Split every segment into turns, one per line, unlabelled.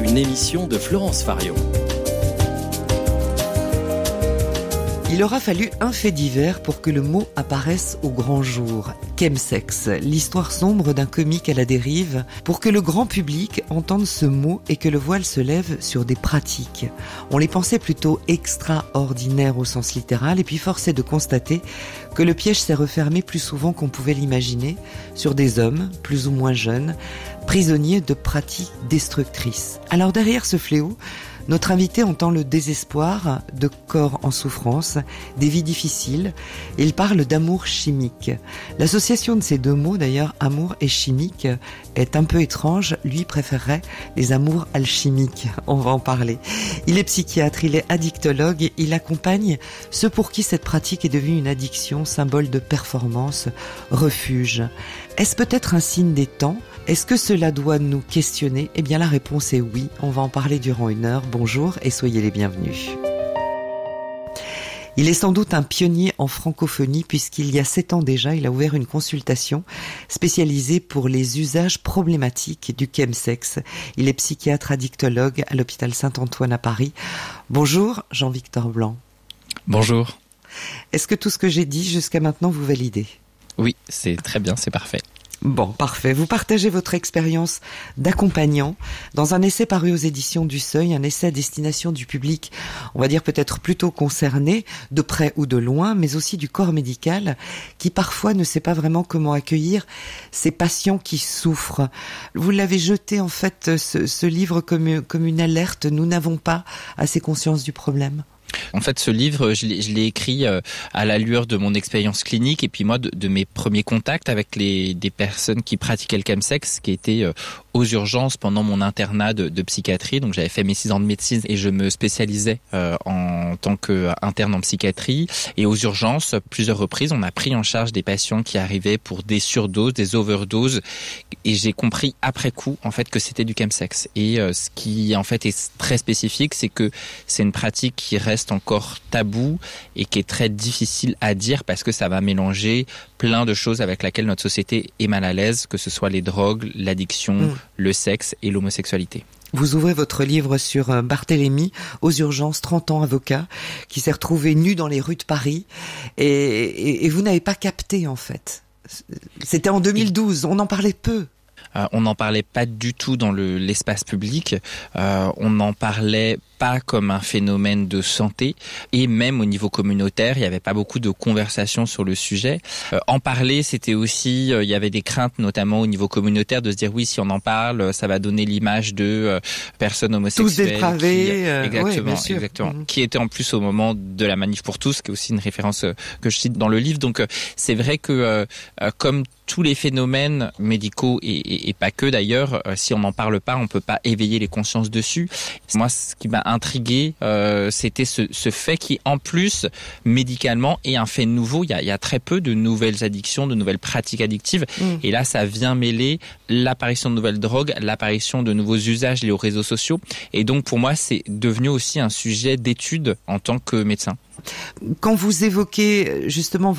une émission de Florence Farion.
Il aura fallu un fait divers pour que le mot apparaisse au grand jour. Chemsex, l'histoire sombre d'un comique à la dérive, pour que le grand public entende ce mot et que le voile se lève sur des pratiques. On les pensait plutôt extraordinaires au sens littéral, et puis force est de constater que le piège s'est refermé plus souvent qu'on pouvait l'imaginer sur des hommes, plus ou moins jeunes, prisonniers de pratiques destructrices. Alors derrière ce fléau, notre invité entend le désespoir de corps en souffrance, des vies difficiles. Il parle d'amour chimique. L'association de ces deux mots, d'ailleurs, amour et chimique, est un peu étrange. Lui préférerait les amours alchimiques. On va en parler. Il est psychiatre, il est addictologue et il accompagne ceux pour qui cette pratique est devenue une addiction, symbole de performance, refuge. Est-ce peut-être un signe des temps ? Est-ce que cela doit nous questionner ? Eh bien la réponse est oui, on va en parler durant 1 heure. Bonjour et soyez les bienvenus. Il est sans doute un pionnier en francophonie puisqu'il y a 7 ans déjà, il a ouvert une consultation spécialisée pour les usages problématiques du chemsex. Il est psychiatre addictologue à l'hôpital Saint-Antoine à Paris. Bonjour Jean-Victor Blanc.
Bonjour.
Est-ce que tout ce que j'ai dit jusqu'à maintenant vous validez ?
Oui, c'est très bien, c'est parfait.
Bon, parfait. Vous partagez votre expérience d'accompagnant dans un essai paru aux éditions du Seuil, un essai à destination du public, on va dire peut-être plutôt concerné, de près ou de loin, mais aussi du corps médical, qui parfois ne sait pas vraiment comment accueillir ces patients qui souffrent. Vous l'avez jeté en fait, ce livre comme une alerte. Nous n'avons pas assez conscience du problème.
En fait, ce livre, je l'ai écrit à la lueur de mon expérience clinique et puis moi, de mes premiers contacts avec des personnes qui pratiquaient le chemsex, qui étaient aux urgences pendant mon internat de psychiatrie. Donc, j'avais fait mes 6 ans de médecine et je me spécialisais en tant qu'interne en psychiatrie. Et aux urgences, plusieurs reprises, on a pris en charge des patients qui arrivaient pour des surdoses, des overdoses. Et j'ai compris après coup, en fait, que c'était du chemsex. Et ce qui, en fait, est très spécifique, c'est que c'est une pratique qui reste encore tabou et qui est très difficile à dire parce que ça va mélanger plein de choses avec lesquelles notre société est mal à l'aise, que ce soit les drogues, l'addiction, le sexe et l'homosexualité.
Vous ouvrez votre livre sur Barthélemy, aux urgences, 30 ans avocat, qui s'est retrouvé nu dans les rues de Paris et vous n'avez pas capté en fait. C'était en 2012, on en parlait peu.
On n'en parlait pas du tout dans l'espace public. On n'en parlait pas comme un phénomène de santé et même au niveau communautaire, il n'y avait pas beaucoup de conversations sur le sujet. En parler, c'était aussi, il y avait des craintes notamment au niveau communautaire de se dire oui, si on en parle, ça va donner l'image de personnes homosexuelles.
Tous dépravés.
Exactement,
ouais,
exactement. Qui était en plus au moment de la manif pour tous, qui est aussi une référence que je cite dans le livre. Donc c'est vrai que comme tous les phénomènes médicaux et pas que d'ailleurs, si on n'en parle pas, on peut pas éveiller les consciences dessus. Moi, ce qui m'a intrigué, c'était ce fait qui, en plus, médicalement, est un fait nouveau. Il y a très peu de nouvelles addictions, de nouvelles pratiques addictives. Et là, ça vient mêler l'apparition de nouvelles drogues, l'apparition de nouveaux usages liés aux réseaux sociaux. Et donc, pour moi, c'est devenu aussi un sujet d'étude en tant que médecin.
Quand vous évoquez justement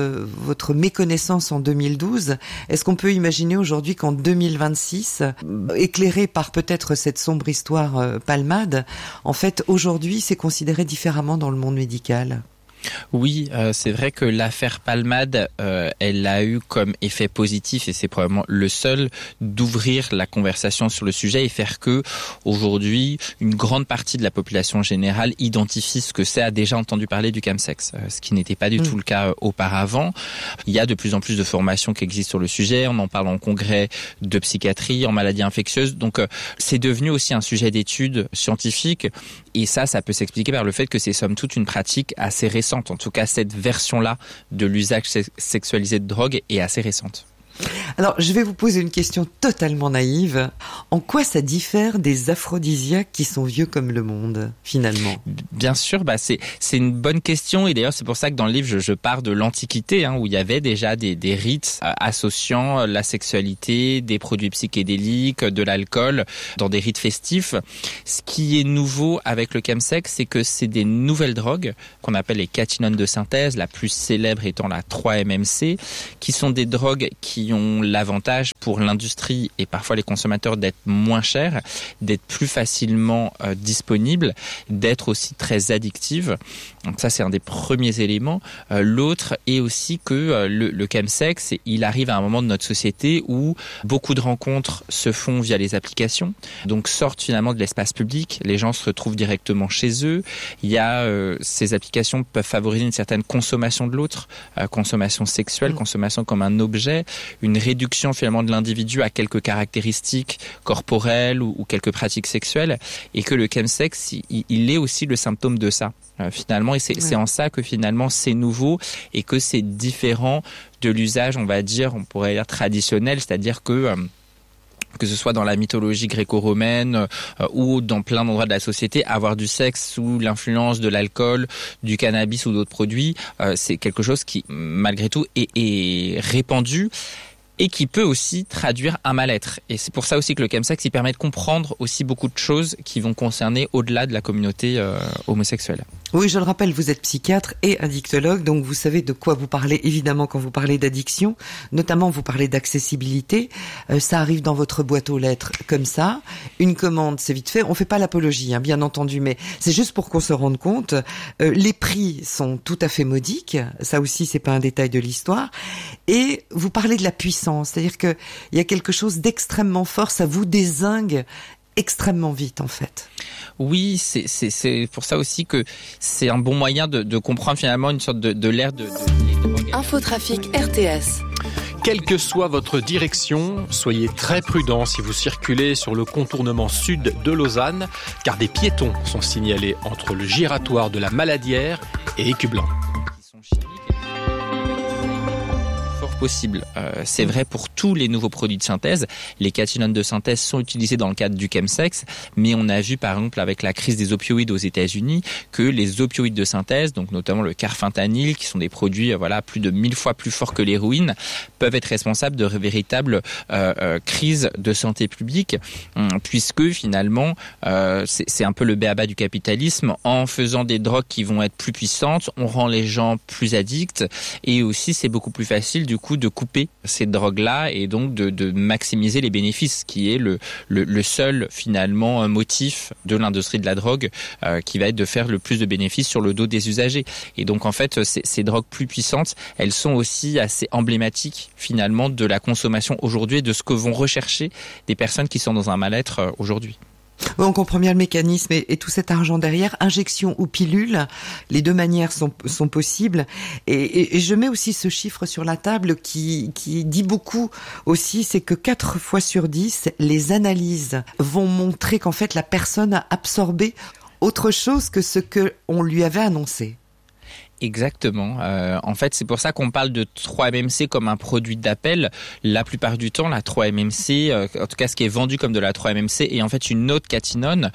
votre méconnaissance en 2012, est-ce qu'on peut imaginer aujourd'hui qu'en 2026, éclairé par peut-être cette sombre histoire Palmade, en fait aujourd'hui c'est considéré différemment dans le monde médical ?
Oui, c'est vrai que l'affaire Palmade, elle a eu comme effet positif, et c'est probablement le seul, d'ouvrir la conversation sur le sujet et faire que, aujourd'hui, une grande partie de la population générale identifie ce que c'est, a déjà entendu parler du chemsex, ce qui n'était pas du tout le cas auparavant. Il y a de plus en plus de formations qui existent sur le sujet, on en parle en congrès de psychiatrie, en maladies infectieuses, donc c'est devenu aussi un sujet d'étude scientifique, et ça peut s'expliquer par le fait que c'est somme toute une pratique assez récente. En tout cas, cette version-là de l'usage sexualisé de drogue est assez récente.
Alors, je vais vous poser une question totalement naïve. En quoi ça diffère des aphrodisiaques qui sont vieux comme le monde, finalement ?
Bien sûr, c'est une bonne question. Et d'ailleurs, c'est pour ça que dans le livre, je pars de l'Antiquité, où il y avait déjà des rites associant la sexualité, des produits psychédéliques, de l'alcool, dans des rites festifs. Ce qui est nouveau avec le chemsex, c'est que c'est des nouvelles drogues qu'on appelle les catinones de synthèse, la plus célèbre étant la 3-MMC, qui sont des drogues qui qui ont l'avantage pour l'industrie et parfois les consommateurs d'être moins chers, d'être plus facilement disponibles, d'être aussi très addictives. Donc ça, c'est un des premiers éléments. L'autre est aussi que le chemsex, il arrive à un moment de notre société où beaucoup de rencontres se font via les applications, donc sortent finalement de l'espace public. Les gens se retrouvent directement chez eux. Il y a ces applications peuvent favoriser une certaine consommation de l'autre, consommation sexuelle, consommation comme un objet, une réduction finalement de l'individu à quelques caractéristiques corporelles ou quelques pratiques sexuelles, et que le chemsex, il est aussi le symptôme de ça. Finalement, et c'est en ça que finalement c'est nouveau et que c'est différent de l'usage, on va dire, on pourrait dire traditionnel, c'est-à-dire que ce soit dans la mythologie gréco-romaine ou dans plein d'endroits de la société, avoir du sexe sous l'influence de l'alcool, du cannabis ou d'autres produits, c'est quelque chose qui, malgré tout, est répandu et qui peut aussi traduire un mal-être. Et c'est pour ça aussi que le chemsex, il permet de comprendre aussi beaucoup de choses qui vont concerner au-delà de la communauté homosexuelle.
Oui, je le rappelle, vous êtes psychiatre et addictologue, donc vous savez de quoi vous parlez, évidemment, quand vous parlez d'addiction. Notamment, vous parlez d'accessibilité. Ça arrive dans votre boîte aux lettres comme ça. Une commande, c'est vite fait. On fait pas l'apologie, bien entendu, mais c'est juste pour qu'on se rende compte. Les prix sont tout à fait modiques. Ça aussi, c'est pas un détail de l'histoire. Et vous parlez de la puissance. C'est-à-dire que il y a quelque chose d'extrêmement fort. Ça vous dézingue extrêmement vite, en fait.
Oui, c'est pour ça aussi que c'est un bon moyen de comprendre finalement une sorte de l'ère de
Infotrafic RTS.
Quelle que soit votre direction, soyez très prudents si vous circulez sur le contournement sud de Lausanne, car des piétons sont signalés entre le giratoire de la Maladière et Écublanc.
Possible. C'est vrai pour tous les nouveaux produits de synthèse. Les catinones de synthèse sont utilisées dans le cadre du chemsex, mais on a vu par exemple avec la crise des opioïdes aux États-Unis que les opioïdes de synthèse, donc notamment le carfentanyl, qui sont des produits plus de 1000 fois plus forts que l'héroïne, peuvent être responsables de véritables crises de santé publique, puisque finalement c'est un peu le b.a.-ba du capitalisme. En faisant des drogues qui vont être plus puissantes, on rend les gens plus addicts, et aussi c'est beaucoup plus facile du coup de couper ces drogues-là et donc de maximiser les bénéfices, qui est le seul finalement motif de l'industrie de la drogue, qui va être de faire le plus de bénéfices sur le dos des usagers. Et donc en fait ces drogues plus puissantes, elles sont aussi assez emblématiques finalement de la consommation aujourd'hui et de ce que vont rechercher des personnes qui sont dans un mal-être aujourd'hui.
On comprend bien le mécanisme et tout cet argent derrière, injection ou pilule, les deux manières sont possibles. Et je mets aussi ce chiffre sur la table qui dit beaucoup aussi, c'est que 4 fois sur 10, les analyses vont montrer qu'en fait la personne a absorbé autre chose que ce que on lui avait annoncé.
Exactement. En fait, c'est pour ça qu'on parle de 3-MMC comme un produit d'appel. La plupart du temps, la 3-MMC, en tout cas ce qui est vendu comme de la 3-MMC, est en fait une autre catinone.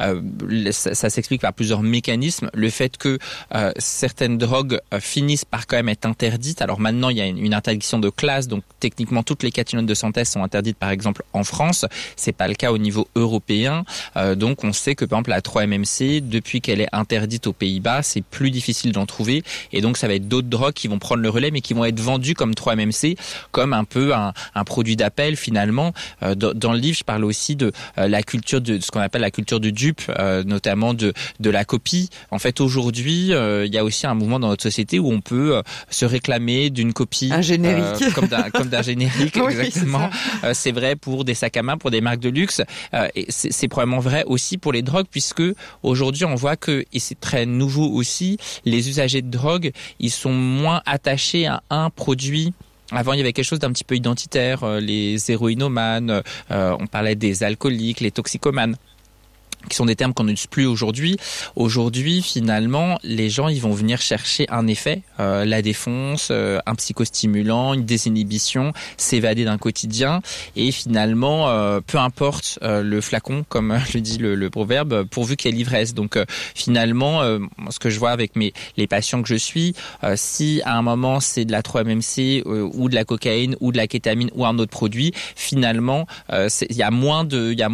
Ça s'explique par plusieurs mécanismes. Le fait que certaines drogues finissent par quand même être interdites. Alors maintenant, il y a une interdiction de classe, donc techniquement toutes les catinones de synthèse sont interdites, par exemple en France. C'est pas le cas au niveau européen. Donc on sait que par exemple la 3-MMC, depuis qu'elle est interdite aux Pays-Bas, c'est plus difficile d'en trouver. Et donc ça va être d'autres drogues qui vont prendre le relais, mais qui vont être vendues comme 3-MMC, comme un peu un produit d'appel finalement. Dans le livre, je parle aussi de la culture de ce qu'on appelle la culture du dupe, notamment de la copie. En fait, aujourd'hui, il y a aussi un mouvement dans notre société où on peut se réclamer d'une copie,
un générique,
comme d'un générique.
Oui,
exactement. C'est vrai pour des sacs à main, pour des marques de luxe. Et c'est probablement vrai aussi pour les drogues, puisque aujourd'hui on voit que, et c'est très nouveau aussi, les usagers de drogue, ils sont moins attachés à un produit. Avant, il y avait quelque chose d'un petit peu identitaire, les héroïnomanes, on parlait des alcooliques, les toxicomanes, qui sont des termes qu'on n'utilise plus aujourd'hui. Aujourd'hui, finalement, les gens, ils vont venir chercher un effet, la défonce, un psychostimulant, une désinhibition, s'évader d'un quotidien. Et finalement, peu importe le flacon, comme le dit le proverbe, pourvu qu'il y ait l'ivresse. Donc finalement, ce que je vois avec les patients que je suis, si à un moment c'est de la 3-MMC ou de la cocaïne ou de la kétamine ou un autre produit, finalement, il y a moins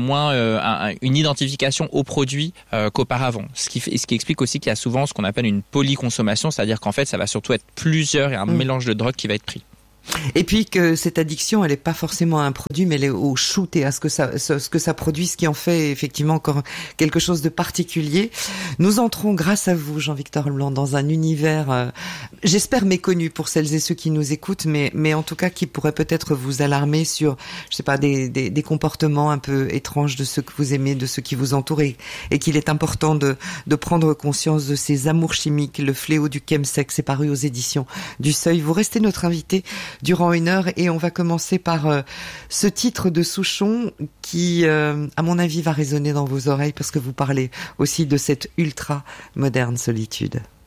une identification au produit qu'auparavant. Ce qui explique aussi qu'il y a souvent ce qu'on appelle une polyconsommation, c'est-à-dire qu'en fait, ça va surtout être plusieurs et un mélange de drogues qui va être pris.
Et puis que cette addiction, elle n'est pas forcément à un produit, mais elle est au shoot et à ce que ça produit, ce qui en fait effectivement encore quelque chose de particulier. Nous entrons, grâce à vous, Jean-Victor Leblanc, dans un univers, j'espère méconnu pour celles et ceux qui nous écoutent, mais en tout cas qui pourrait peut-être vous alarmer sur, je sais pas, des comportements un peu étranges de ceux que vous aimez, de ceux qui vous entourent, et qu'il est important de prendre conscience de ces amours chimiques. Le fléau du chemsex est paru aux éditions du Seuil. Vous restez notre invité durant 1 heure et on va commencer par ce titre de Souchon qui, à mon avis, va résonner dans vos oreilles parce que vous parlez aussi de cette ultra moderne solitude.